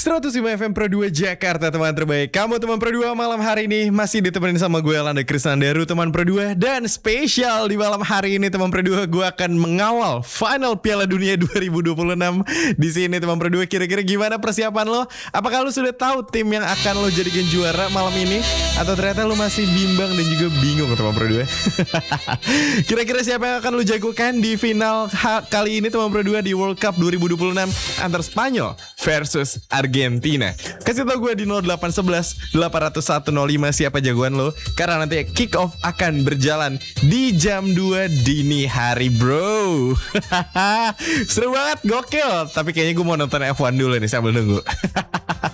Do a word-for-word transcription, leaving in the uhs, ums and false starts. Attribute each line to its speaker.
Speaker 1: seratus lima F M Pro dua Jakarta, teman terbaik. Kamu teman Pro dua malam hari ini masih ditemenin sama gue Landa Krisnandaru, teman Pro dua. Dan spesial di malam hari ini teman Pro dua, gue akan mengawal final Piala Dunia dua ribu dua puluh enam. Di sini teman Pro dua, kira-kira gimana persiapan lo? Apakah lo sudah tahu tim yang akan lo jadikan juara malam ini? Atau ternyata lo masih bimbang dan juga bingung teman Pro dua? Kira-kira siapa yang akan lo jagokan di final kali ini teman Pro dua di World Cup dua ribu dua puluh enam antar Spanyol versus Argentina? Kasih tau gue di nol delapan satu satu delapan nol satu nol lima siapa jagoan lo, karena nanti kick off akan berjalan di jam dua dini hari, bro. Seru banget, gokil. Tapi kayaknya gue mau nonton F satu dulu nih sambil nunggu.